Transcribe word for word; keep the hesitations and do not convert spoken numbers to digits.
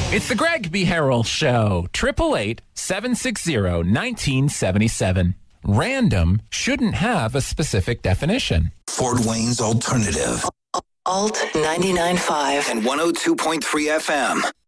It's the Greg B. Harrell Show. eight eight eight, seven six zero, one nine seven seven. Random shouldn't have a specific definition. Fort Wayne's Alternative. Alt ninety-nine point five And one oh two point three F M.